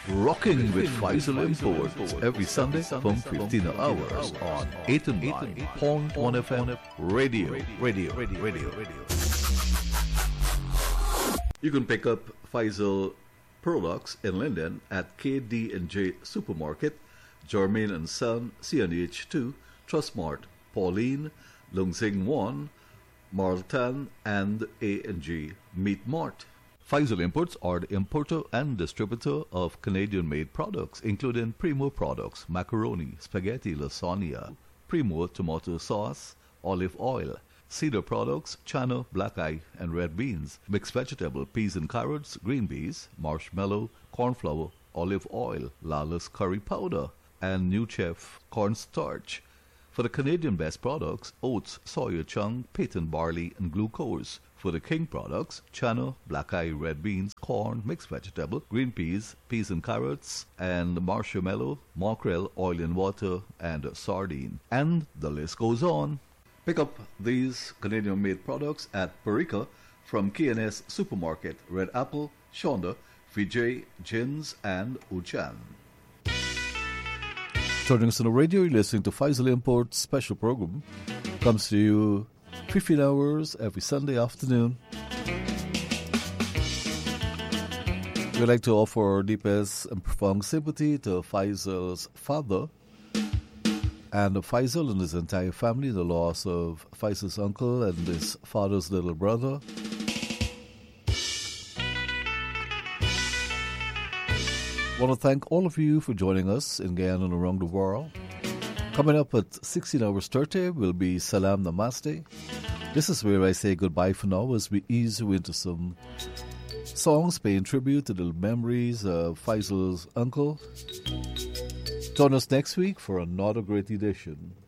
Rocking with Faisal Imports every Sunday from 15 hours on 89.1 FM Radio. You can pick up Faisal products in Linden at KD&J Supermarket, Jermaine & Son, CNH 2, Trustmart, Pauline, Lungsing 1, Marlton, and A&G Meat Mart. Faisal Imports are the importer and distributor of Canadian-made products, including Primo products, macaroni, spaghetti, lasagna, Primo tomato sauce, olive oil, Cedar products, chana, black eye, and red beans, mixed vegetable, peas and carrots, green peas, marshmallow, corn flour, olive oil, Lala's curry powder, and New Chef cornstarch. For the Canadian best products, oats, soya chunk, patent barley, and glucose. For the King products, chana, black eye, red beans, corn, mixed vegetable, green peas, peas and carrots, and marshmallow, mackerel, oil and water, and sardine. And the list goes on. Pick up these Canadian-made products at Perica from K&S Supermarket, Red Apple, Shonda, Vijay, Jins, and Uchan. Joining us on the radio, you're listening to Faisal Imports special program. Comes to you 15 hours every Sunday afternoon. We'd like to offer our deepest and profound sympathy to Faisal's father and Faisal and his entire family, the loss of Faisal's uncle and his father's little brother. I want to thank all of you for joining us in Guyana and around the world. Coming up at 16 hours 30 will be Salam Namaste. This is where I say goodbye for now as we ease you into some songs paying tribute to the memories of Faisal's uncle. Join us next week for another great edition.